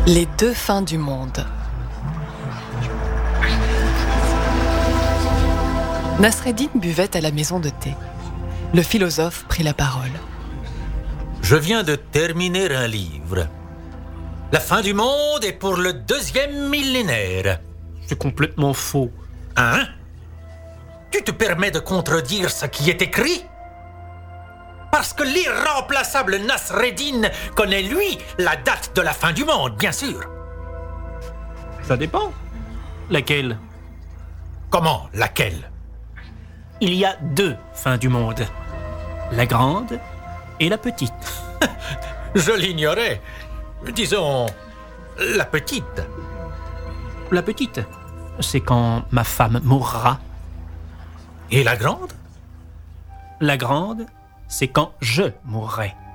Les deux fins du monde. Nasreddin buvait à la maison de thé. Le philosophe prit la parole. Je viens de terminer un livre. La fin du monde est pour le 2e millénaire. C'est complètement faux. Hein? Tu te permets de contredire ce qui est écrit? Parce que l'irremplaçable Nasreddin connaît, lui, la date de la fin du monde, bien sûr. Ça dépend. Laquelle? Comment, laquelle? Il y a 2 fins du monde. La grande et la petite. Je l'ignorais. Disons, la petite. La petite, c'est quand ma femme mourra. Et la grande? La grande, c'est quand je mourrai.